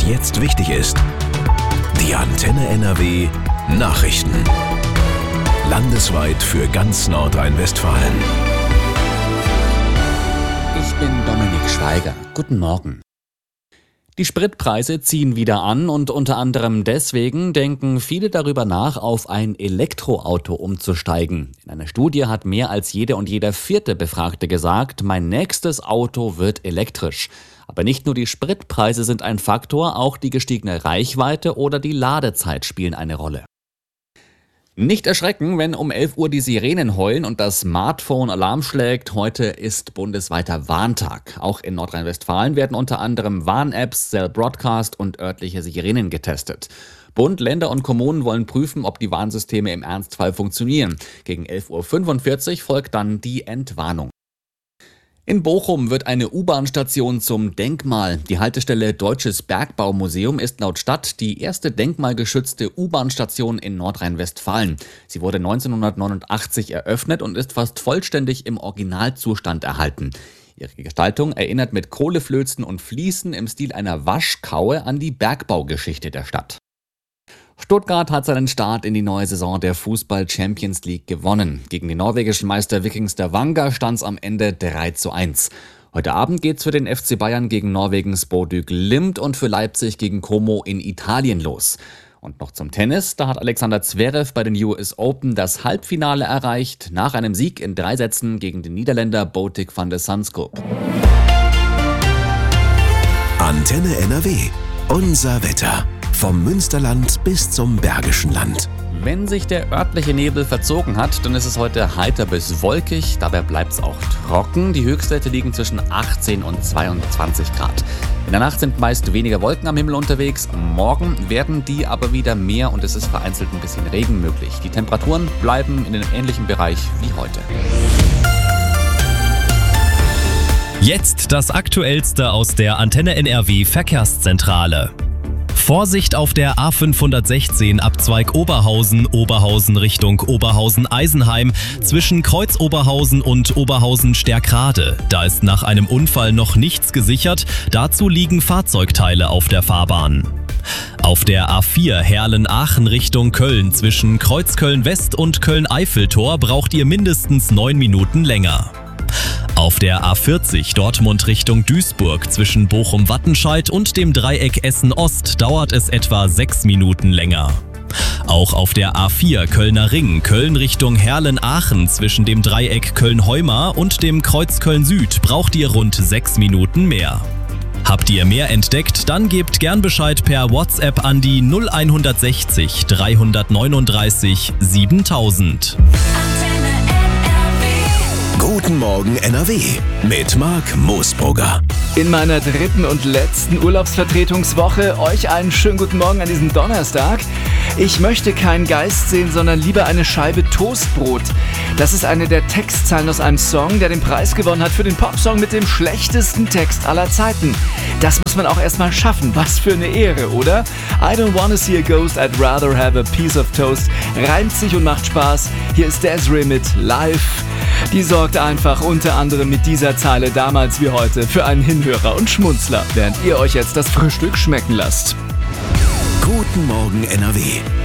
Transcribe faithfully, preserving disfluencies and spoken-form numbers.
jetzt wichtig ist. Die Antenne N R W Nachrichten. Landesweit für ganz Nordrhein-Westfalen. Ich bin Dominik Schweiger. Guten Morgen. Die Spritpreise ziehen wieder an und unter anderem deswegen denken viele darüber nach, auf ein Elektroauto umzusteigen. In einer Studie hat mehr als jede und jeder vierte Befragte gesagt, mein nächstes Auto wird elektrisch. Aber nicht nur die Spritpreise sind ein Faktor, auch die gestiegene Reichweite oder die Ladezeit spielen eine Rolle. Nicht erschrecken, wenn um elf Uhr die Sirenen heulen und das Smartphone Alarm schlägt. Heute ist bundesweiter Warntag. Auch in Nordrhein-Westfalen werden unter anderem Warn-Apps, Cell Broadcast und örtliche Sirenen getestet. Bund, Länder und Kommunen wollen prüfen, ob die Warnsysteme im Ernstfall funktionieren. Gegen elf Uhr fünfundvierzig folgt dann die Entwarnung. In Bochum wird eine U-Bahn-Station zum Denkmal. Die Haltestelle Deutsches Bergbaumuseum ist laut Stadt die erste denkmalgeschützte U-Bahn-Station in Nordrhein-Westfalen. Sie wurde neunzehnhundertneunundachtzig eröffnet und ist fast vollständig im Originalzustand erhalten. Ihre Gestaltung erinnert mit Kohleflözen und Fliesen im Stil einer Waschkaue an die Bergbaugeschichte der Stadt. Stuttgart hat seinen Start in die neue Saison der Fußball-Champions League gewonnen. Gegen den norwegischen Meister Viking Stavanger stand es am Ende drei zu eins. Heute Abend geht's für den F C Bayern gegen Norwegens Bodø Glimt und für Leipzig gegen Como in Italien los. Und noch zum Tennis, da hat Alexander Zverev bei den U S Open das Halbfinale erreicht, nach einem Sieg in drei Sätzen gegen den Niederländer Botic van de Zandschulp. Antenne N R W. Unser Wetter. Vom Münsterland bis zum Bergischen Land. Wenn sich der örtliche Nebel verzogen hat, dann ist es heute heiter bis wolkig. Dabei bleibt es auch trocken. Die Höchstwerte liegen zwischen achtzehn und zweiundzwanzig Grad. In der Nacht sind meist weniger Wolken am Himmel unterwegs. Morgen werden die aber wieder mehr und es ist vereinzelt ein bisschen Regen möglich. Die Temperaturen bleiben in einem ähnlichen Bereich wie heute. Jetzt das Aktuellste aus der Antenne N R W Verkehrszentrale. Vorsicht auf der A fünfhundertsechzehn Abzweig Oberhausen, Oberhausen Richtung Oberhausen-Eisenheim zwischen Kreuz Oberhausen und Oberhausen-Stärkrade. Da ist nach einem Unfall noch nichts gesichert, dazu liegen Fahrzeugteile auf der Fahrbahn. Auf der A vier Herlen-Aachen Richtung Köln zwischen Kreuzköln-West und Köln-Eiffeltor braucht ihr mindestens neun Minuten länger. Auf der A vierzig Dortmund Richtung Duisburg zwischen Bochum-Wattenscheid und dem Dreieck Essen-Ost dauert es etwa sechs Minuten länger. Auch auf der A vier Kölner Ring Köln Richtung Herlen-Aachen zwischen dem Dreieck Köln-Heumar und dem Kreuz Köln-Süd braucht ihr rund sechs Minuten mehr. Habt ihr mehr entdeckt, dann gebt gern Bescheid per WhatsApp an die null hundertsechzig dreihundertneununddreißig siebentausend. Guten Morgen N R W mit Marc Moosbrugger. In meiner dritten und letzten Urlaubsvertretungswoche euch einen schönen guten Morgen an diesem Donnerstag. Ich möchte keinen Geist sehen, sondern lieber eine Scheibe Toastbrot. Das ist eine der Textzeilen aus einem Song, der den Preis gewonnen hat für den Popsong mit dem schlechtesten Text aller Zeiten. Das muss man auch erstmal schaffen. Was für eine Ehre, oder? I don't wanna see a ghost, I'd rather have a piece of toast. Reimt sich und macht Spaß. Hier ist Desiree mit Live. Die sorgt einfach unter anderem mit dieser Zeile damals wie heute für einen Hinhörer und Schmunzler, während ihr euch jetzt das Frühstück schmecken lasst. Guten Morgen N R W